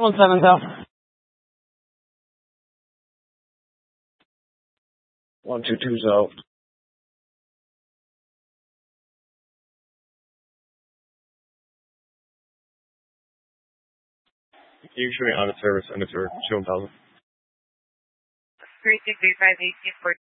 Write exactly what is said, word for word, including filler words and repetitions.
One seven South. One two two South. You can show me on the service and the service two one thousand. three six eight five eight four.